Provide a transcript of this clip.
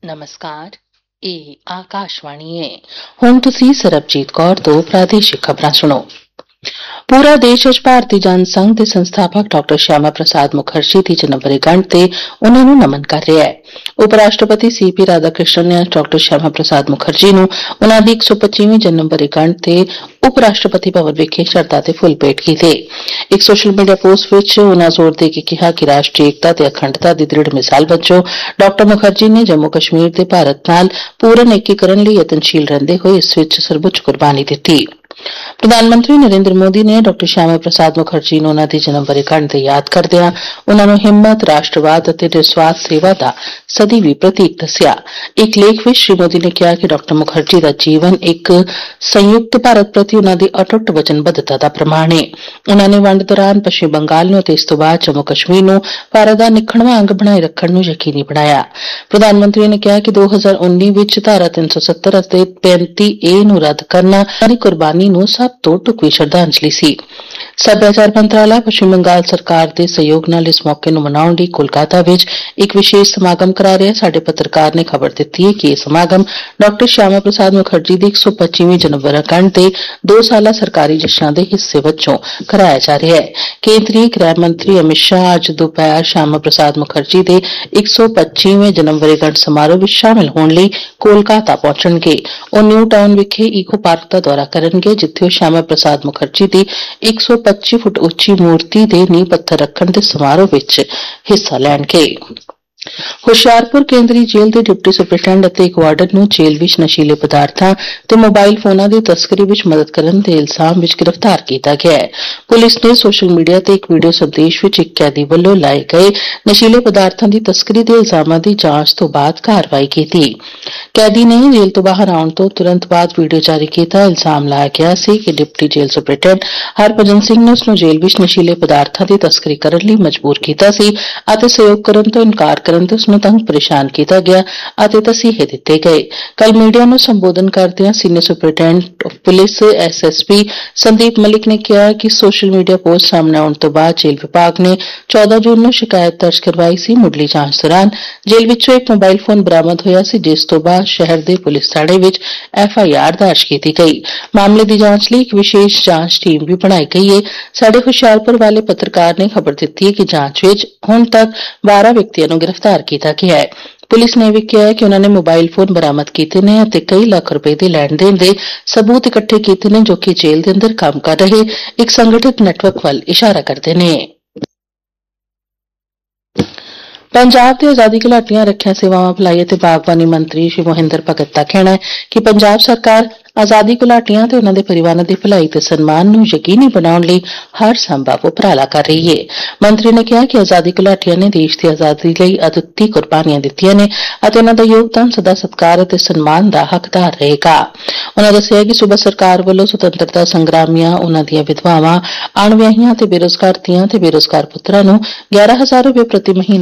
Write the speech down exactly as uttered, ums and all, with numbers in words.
ਨਮਸਕਾਰ, ਇਹ ਆਕਾਸ਼ਵਾਣੀ ਹੈ। ਹੁਣ ਤੁਸੀਂ ਸਰਬਜੀਤ ਕੌਰ ਤੋਂ ਪ੍ਰਾਦੇਸ਼ਿਕ ਖਬਰਾਂ ਸੁਣੋ। ਪੂਰਾ ਦੇਸ਼ ਅੱਜ ਭਾਰਤੀ ਜਨ ਸੰਘ ਦੇ ਸੰਸਥਾਪਕ ਡਾਕਟਰ ਸ਼ਿਆਮਾ ਪ੍ਰਸਾਦ ਮੁਖਰਜੀ ਦੀ ਜਨਮ ਵਰ੍ਹੇਗੰਢ ਤੇ ਉਨ੍ਹਾਂ ਨੂੰ ਨਮਨ ਕਰ ਰਿਹਾ ਹੈ। ਉਪ ਰਾਸ਼ਟਰਪਤੀ ਸੀ ਪੀ ਰਾਧਾ ਕ੍ਰਿਸ਼ਨਨ ਨੇ ਡਾਕਟਰ ਸ਼ਿਆਮਾ ਪ੍ਰਸਾਦ ਮੁਖਰਜੀ ਨੂੰ ਉਨ੍ਹਾਂ ਦੀ ਇੱਕ ਸੌ ਪੱਚੀਵੀਂ ਜਨਮ ਵਰ੍ਹੇਗੰਢ ਤੇ ਉਪ ਰਾਸ਼ਟਰਪਤੀ ਭਵਨ ਵਿਖੇ ਸ਼ਰਧਾ ਤੇ ਫੁੱਲ ਭੇਟ ਕੀਤੇ। ਇੱਕ ਸੋਸ਼ਲ ਮੀਡੀਆ ਪੋਸਟ ਵਿੱਚ ਉਨ੍ਹਾਂ ਜ਼ੋਰ ਦੇ ਕੇ ਕਿਹਾ ਕਿ ਰਾਸ਼ਟਰੀ ਏਕਤਾ ਤੇ ਅਖੰਡਤਾ ਦੀ ਦ੍ਰਿੜ ਮਿਸਾਲ ਵਜੋਂ ਡਾਕਟਰ ਮੁਖਰਜੀ ਨੇ ਜੰਮੂ ਕਸ਼ਮੀਰ ਦੇ ਭਾਰਤ ਨਾਲ ਪੂਰਨ ਏਕੀਕਰਨ ਲਈ ਯਤਨਸ਼ੀਲ ਰਹਿੰਦੇ ਹੋਏ ਇਸ ਵਿੱਚ ਸਰਵਉੱਚ ਕੁਰਬਾਨੀ ਦਿੱਤੀ। ਪ੍ਰਧਾਨ ਮੰਤਰੀ ਨਰਿੰਦਰ ਮੋਦੀ ਨੇ ਡਾਕਟਰ ਸ਼ਿਆਮਾ ਪ੍ਰਸਾਦ ਮੁਖਰਜੀ ਨੂੰ ਉਨ੍ਹਾਂ ਦੀ ਜਨਮ ਵਰ੍ਹੇਗੰਢ ਤੇ ਯਾਦ ਕਰਦਿਆਂ ਉਨ੍ਹਾਂ ਨੂੰ ਹਿੰਮਤ, ਰਾਸ਼ਟਰਵਾਦ ਅਤੇ ਨਿਰਸਵਾਰਥ ਸੇਵਾ ਦਾ ਸਦੀਵੀ ਪ੍ਰਤੀਕ ਦੱਸਿਆ। ਇੱਕ ਲੇਖ ਵਿੱਚ ਸ਼੍ਰੀ ਮੋਦੀ ਨੇ ਕਿਹਾ ਕਿ ਡਾਕਟਰ ਮੁਖਰਜੀ ਦਾ ਜੀਵਨ ਇੱਕ ਸੰਯੁਕਤ ਭਾਰਤ ਪ੍ਰਤੀ ਉਨ੍ਹਾਂ ਦੀ ਅਟੁੱਟ ਵਚਨਬੱਧਤਾ ਦਾ ਪ੍ਰਮਾਣ ਹੈ। ਉਨ੍ਹਾਂ ਨੇ ਵੰਡ ਦੌਰਾਨ ਪੱਛਮੀ ਬੰਗਾਲ ਨੂੰ ਅਤੇ ਇਸ ਤੋਂ ਬਾਅਦ ਜੰਮੂ ਕਸ਼ਮੀਰ ਨੂੰ ਭਾਰਤ ਦਾ ਨਿਖੜਵਾਂ ਅੰਗ ਬਣਾਏ ਰੱਖਣ ਨੂੰ ਯਕੀਨੀ ਬਣਾਇਆ। ਪ੍ਰਧਾਨ ਮੰਤਰੀ ਨੇ ਕਿਹਾ ਕਿ ਦੋ ਹਜ਼ਾਰ ਉੱਨੀ ਵਿੱਚ ਧਾਰਾ ਤਿੰਨ ਸੌ ਸੱਤਰ ਅਤੇ ਪੈਂਤੀ ਏ ਨੂੰ ਰੱਦ ਕਰਨਾ ਉਨ੍ਹਾਂ ਦੀ ਕੁਰਬਾਨੀ ਨੂੰ ਸਭ ਤੋਂ ਢੁਕਵੀਂ ਸ਼ਰਧਾਂਜਲੀ ਸੀ। ਸੱਭਿਆਚਾਰ ਮੰਤਰਾਲਾ ਪੱਛਮੀ ਬੰਗਾਲ ਸਰਕਾਰ ਦੇ ਸਹਿਯੋਗ ਨਾਲ ਇਸ ਮੌਕੇ ਨੂੰ ਮਨਾਉਣ ਲਈ ਕੋਲਕਾਤਾ ਵਿੱਚ ਇੱਕ ਵਿਸ਼ੇਸ਼ ਸਮਾਗਮ ਕਰਾ ਰਿਹਾ। ਸਾਡੇ ਪੱਤਰਕਾਰ ਨੇ ਖਬਰ ਦਿੱਤੀ ਹੈ ਕਿ ਇਹ ਸਮਾਗਮ ਡਾਕਟਰ ਸ਼ਿਆਮਾ ਪ੍ਰਸਾਦ ਮੁਖਰਜੀ ਦੀ ਇੱਕ ਸੌ ਪੱਚੀਵੀਂ ਜਨਮ ਵਰ੍ਹੇਗੰਢ ਦੇ ਦੋ ਸਾਲਾ ਸਰਕਾਰੀ ਜਸ਼ਨਾਂ ਦੇ ਹਿੱਸੇ ਵਜੋਂ ਕਰਾਇਆ ਜਾ ਰਿਹਾ ਹੈ। ਕੇਂਦਰੀ ਗ੍ਰਹਿ ਮੰਤਰੀ ਅਮਿਤ ਸ਼ਾਹ ਅੱਜ ਦੁਪਹਿਰ ਸ਼ਿਆਮਾ ਪ੍ਰਸਾਦ ਮੁਖਰਜੀ ਦੇ ਇੱਕ ਸੌ ਪੱਚੀਵੇਂ ਜਨਮ ਵਰ੍ਹੇਗੰਢ ਸਮਾਰੋਹ ਵਿੱਚ ਸ਼ਾਮਲ ਹੋਣ ਲਈ ਕੋਲਕਾਤਾ ਪਹੁੰਚਣਗੇ। ਉਹ ਨਿਊ ਟਾਊਨ ਵਿਖੇ ਈਕੋ ਪਾਰਕ ਦਾ ਦੌਰਾ ਕਰਨਗੇ, ਜਿੱਥੇ ਉਹ ਸ਼ਿਆਮਾ ਪ੍ਰਸਾਦ ਮੁਖਰਜੀ ਦੀ ਇੱਕ ਸੌ ਪੱਚੀ ਫੁੱਟ ਉੱਚੀ ਮੂਰਤੀ ਦੇ ਨੀਂਹ ਪੱਥਰ ਰੱਖਣ ਦੇ ਸਮਾਰੋਹ ਵਿੱਚ ਹਿੱਸਾ ਲੈਣਗੇ। ਹੁਸ਼ਿਆਰਪੁਰ ਕੇਂਦਰੀ ਜੇਲ੍ਹ ਦੇ ਡਿਪਟੀ ਸੁਪਰਡੈਂਟ ਅਤੇ ਇੱਕ ਵਾਰਡਨ ਨੂੰ ਜੇਲ੍ਹ ਵਿੱਚ ਨਸ਼ੀਲੇ ਪਦਾਰਥਾਂ ਤੇ ਮੋਬਾਈਲ ਫੋਨਾਂ ਦੀ ਤਸਕਰੀ ਵਿੱਚ ਮਦਦ ਕਰਨ ਦੇ ਇਲਜ਼ਾਮ ਵਿੱਚ ਗ੍ਰਿਫਤਾਰ ਕੀਤਾ ਗਿਆ ਹੈ। ਪੁਲਿਸ ਨੇ ਸੋਸ਼ਲ ਮੀਡੀਆ ਤੇ ਇੱਕ ਵੀਡੀਓ ਸੰਦੇਸ਼ ਵਿੱਚ ਇੱਕ ਕੈਦੀ ਵੱਲੋਂ ਲਾਏ ਗਏ ਨਸ਼ੀਲੇ ਪਦਾਰਥਾਂ ਦੀ ਤਸਕਰੀ ਦੇ ਇਲਜ਼ਾਮਾਂ ਦੀ ਜਾਂਚ ਤੋਂ ਬਾਅਦ ਕਾਰਵਾਈ ਕੀਤੀ। ਕੈਦੀ ਨੇ ਜੇਲ੍ਹ ਤੋਂ ਬਾਹਰ ਆਉਣ ਤੋਂ ਤੁਰੰਤ ਬਾਅਦ ਵੀਡੀਓ ਜਾਰੀ ਕੀਤਾ। ਇਲਜ਼ਾਮ ਲਾਇਆ ਗਿਆ ਸੀ ਕਿ ਡਿਪਟੀ ਜੇਲ੍ਹ ਸੁਪਰਡੈਂਟ ਹਰਭਜਨ ਸਿੰਘ ਨੇ ਉਸ ਨੂੰ ਜੇਲ੍ਹ ਵਿੱਚ ਨਸ਼ੀਲੇ ਪਦਾਰਥਾਂ ਦੀ ਤਸਕਰੀ ਕਰਨ ਲਈ ਮਜਬੂਰ ਕੀਤਾ ਸੀ ਅਤੇ ਸਹਿਯੋਗ ਕਰਨ ਤੋਂ ਇਨਕਾਰ ਕਰਨ ਤੇ ਉਸ ਨੂੰ ਤੰਗ ਪਰੇਸ਼ਾਨ ਕੀਤਾ ਗਿਆ ਅਤੇ ਤਸੀਹੇ ਦਿੱਤੇ ਗਏ। ਕੱਲ ਮੀਡੀਆ ਨੂੰ ਸੰਬੋਧਨ ਕਰਦਿਆਂ senior superintendent police S S P Sandeep Malik ਨੇ ਕਿਹਾ ਕਿ ਸੋਸ਼ਲ ਮੀਡੀਆ ਪੋਸਟ ਸਾਹਮਣੇ ਆਉਣ ਤੋਂ ਬਾਅਦ ਜੇਲ੍ਹ ਵਿਭਾਗ ਨੇ ਚੌਦਾਂ ਜੂਨ ਨੂੰ ਸ਼ਿਕਾਇਤ ਦਰਜ ਕਰਵਾਈ ਸੀ। ਮੁੱਢਲੀ ਜਾਂਚ ਦੌਰਾਨ ਜੇਲ੍ਹ ਵਿੱਚੋਂ ਇੱਕ ਮੋਬਾਈਲ ਫੋਨ ਬਰਾਮਦ ਹੋਇਆ ਸੀ, ਜਿਸ ਤੋਂ ਬਾਅਦ ਸ਼ਹਿਰ ਦੇ ਪੁਲਿਸ ਥਾਣੇ ਵਿੱਚ ਐਫ ਆਈ ਆਰ ਦਰਜ ਕੀਤੀ ਗਈ। ਮਾਮਲੇ ਦੀ ਜਾਂਚ ਲਈ ਇੱਕ ਵਿਸ਼ੇਸ਼ ਜਾਂਚ ਟੀਮ ਵੀ ਬਣਾਈ ਗਈ ਹੈ। ਸਾਡੇ ਹੁਸ਼ਿਆਰਪੁਰ ਵਾਲੇ ਪੱਤਰਕਾਰ ਨੇ ਖਬਰ ਦਿੱਤੀ ਹੈ ਕਿ ਜਾਂਚ ਵਿੱਚ ਹੁਣ ਤੱਕ ਬਾਰਾਂ ਵਿਅਕਤੀਆਂ ਨੂੰ ਗ੍ਰਿਫਤਾਰ ਕੀਤਾ ਗਿਆ ਹੈ। ਪੁਲਿਸ ਨੇ ਵੀ ਕਿਹਾ ਕਿ ਉਨ੍ਹਾਂ ਨੇ ਮੋਬਾਈਲ ਫੋਨ ਬਰਾਮਦ ਕੀਤੇ ਨੇ ਅਤੇ ਕਈ ਲੱਖ ਰੁਪਏ ਦੇ ਲੈਣ ਦੇਣ ਦੇ ਸਬੂਤ ਇਕੱਠੇ ਕੀਤੇ ਨੇ, ਜੋ ਕਿ ਜੇਲ੍ਹ ਦੇ ਅੰਦਰ ਕੰਮ ਕਰ ਰਹੇ ਇੱਕ ਸੰਗਠਿਤ ਨੈਟਵਰਕ ਵੱਲ ਇਸ਼ਾਰਾ ਕਰਦੇ ਨੇ। ਪੰਜਾਬ ਦੇ ਆਜ਼ਾਦੀ ਘੁਲਾਟੀਆਂ, ਰੱਖਿਆ ਸੇਵਾਵਾਂ, ਭਲਾਈ ਅਤੇ ਬਾਗਬਾਨੀ ਮੰਤਰੀ ਸ਼੍ਰੀ ਮੋਹਿੰਦਰ ਭਗਤ ਦਾ ਕਹਿਣਾ ਹੈ ਕਿ ਪੰਜਾਬ ਸਰਕਾਰ ਆਜ਼ਾਦੀ ਘੁਲਾਟੀਆਂ ਤੇ ਉਨ੍ਹਾਂ ਦੇ ਪਰਿਵਾਰਾਂ ਦੀ ਭਲਾਈ ਤੇ ਸਨਮਾਨ ਨੂੰ ਯਕੀਨੀ ਬਣਾਉਣ ਲਈ ਹਰ ਸੰਭਵ ਉਪਰਾਲਾ ਕਰ ਰਹੀ ਹੈ। ਮੰਤਰੀ ਨੇ ਕਿਹਾ ਕਿ ਆਜ਼ਾਦੀ ਘੁਲਾਟੀਆਂ ਨੇ ਦੇਸ਼ ਦੀ ਆਜ਼ਾਦੀ ਲਈ ਅਦੁੱਤੀ ਕੁਰਬਾਨੀਆਂ ਦਿੱਤੀਆਂ ਨੇ ਅਤੇ ਉਨ੍ਹਾਂ ਦਾ ਯੋਗਦਾਨ ਸਦਾ ਸਤਿਕਾਰ ਅਤੇ ਸਨਮਾਨ ਦਾ ਹੱਕਦਾਰ ਰਹੇਗਾ। ਉਨ੍ਹਾਂ ਦੱਸਿਆ ਕਿ ਸੂਬਾ ਸਰਕਾਰ ਵੱਲੋਂ ਸੁਤੰਤਰਤਾ ਸੰਗਰਾਮੀਆਂ, ਉਨ੍ਹਾਂ ਦੀਆਂ ਵਿਧਵਾਵਾਂ, ਅਣਵਿਆਹੀਆਂ ਤੇ ਬੇਰੁਜ਼ਗਾਰ ਧੀਆਂ ਤੇ ਬੇਰੁਜ਼ਗਾਰ ਪੁੱਤਰਾਂ ਨੂੰ ਗਿਆਰਾਂ ਹਜ਼ਾਰ ਰੁਪਏ ਪ੍ਰਤੀ ਮਹੀਨਾ